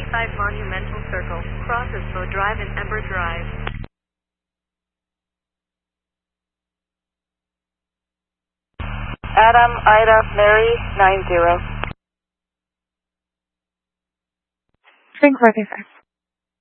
25 Monumental Circle, crosses Bow Drive and Ember Drive. Adam, Ida, Mary, 90. Drink 45.